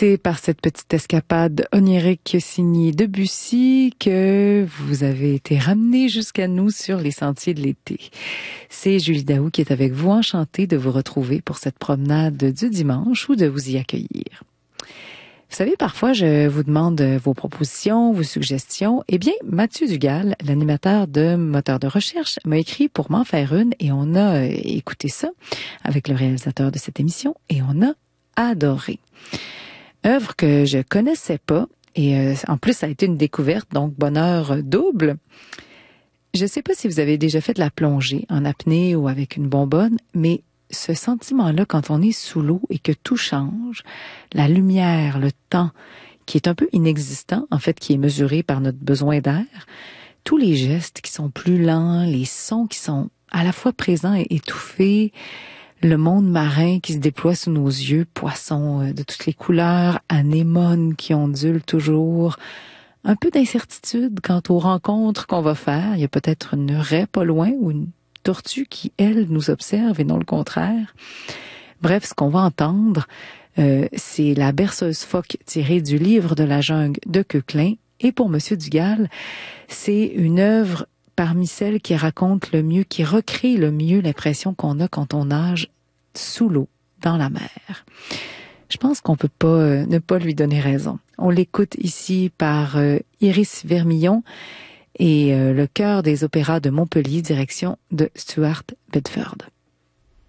C'est par cette petite escapade onirique signée Debussy que vous avez été ramené jusqu'à nous sur les sentiers de l'été. C'est Julie Daou qui est avec vous, enchantée de vous retrouver pour cette promenade du dimanche ou de vous y accueillir. Vous savez, parfois, je vous demande vos propositions, vos suggestions. Eh bien, Mathieu Dugal, l'animateur de Moteur de recherche, m'a écrit pour m'en faire une et on a écouté ça avec le réalisateur de cette émission et on a adoré. Œuvre que je connaissais pas et en plus, ça a été une découverte, donc bonheur double. Je sais pas si vous avez déjà fait de la plongée en apnée ou avec une bonbonne, mais ce sentiment-là, quand on est sous l'eau et que tout change, la lumière, le temps, qui est un peu inexistant, en fait, qui est mesuré par notre besoin d'air, tous les gestes qui sont plus lents, les sons qui sont à la fois présents et étouffés, le monde marin qui se déploie sous nos yeux, poissons de toutes les couleurs, anémones qui ondulent toujours, un peu d'incertitude quant aux rencontres qu'on va faire. Il y a peut-être une raie pas loin ou une tortue qui, elle, nous observe et non le contraire. Bref, ce qu'on va entendre, c'est la berceuse phoque tirée du livre de la jungle de Koechlin. Et pour Monsieur Dugal, c'est une œuvre parmi celles qui raconte le mieux, qui recrée le mieux l'impression qu'on a quand on nage sous l'eau, dans la mer. Je pense qu'on peut pas ne pas lui donner raison. On l'écoute ici par Iris Vermillon et le chœur des opéras de Montpellier, direction de Stuart Bedford.